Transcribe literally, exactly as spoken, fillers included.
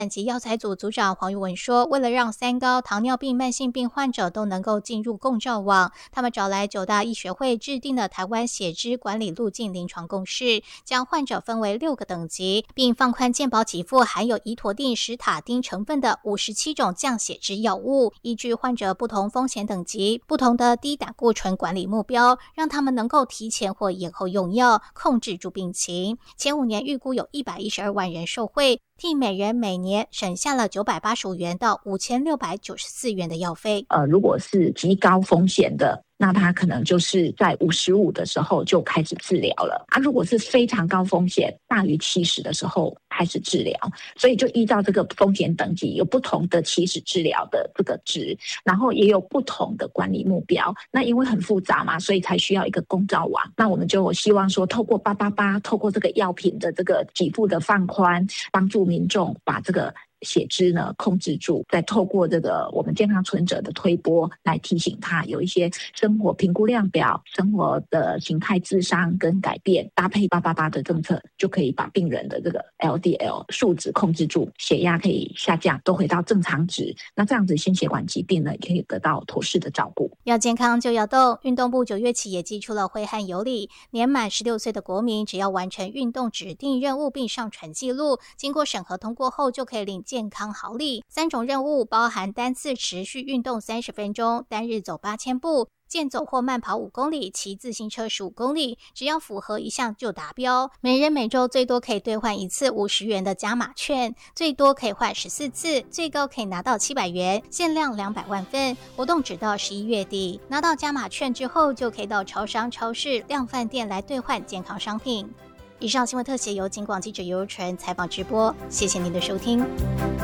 本级药材组组长黄玉文说，为了让三高、糖尿病、慢性病患者都能够进入共照网，他们找来九大医学会制定了台湾血脂管理路径临床共识，将患者分为六个等级，并放宽健保给付含有胰妥定、史塔丁成分的五十七种降血脂药物，依据患者不同风险等级、不同的低胆固醇管理目标，让他们能够提前或延后用药，控制住病情。前五年预估有一百一十二万人受惠，替每人每年省下了九百八十五元到五千六百九十四元的药费。 呃，如果是极高风险的，那他可能就是在五十五的时候就开始治疗了啊。如果是非常高风险，大于七十的时候开始治疗，所以就依照这个风险等级有不同的起始治疗的这个值，然后也有不同的管理目标。那因为很复杂嘛，所以才需要一个公照网。那我们就希望说，透过八八八，透过这个药品的这个给付的放宽，帮助民众把这个血脂呢控制住，再透过这个我们健康存者的推播来提醒他有一些生活评估量表、生活的形态自伤跟改变，搭配八八八的政策，就可以把病人的这个 L D L 数值控制住，血压可以下降，都回到正常值。那这样子心血管疾病呢，也可以得到妥适的照顾。 要健康就要动，运动部九月起也寄出了挥汗有礼，年满十六岁的国民只要完成运动指定任务并上传记录，经过审核通过后就可以领健康好礼。三种任务包含单次持续运动三十分钟，单日走八千步，健走或慢跑五公里，骑自行车十五公里，只要符合一项就达标。每人每周最多可以兑换一次五十元的加码券，最多可以换十四次，最高可以拿到七百元，限量两百万份。活动直到十一月底，拿到加码券之后，就可以到超商、超市、量贩店来兑换健康商品。以上新闻特写由警广记者尤纯采访直播，谢谢您的收听。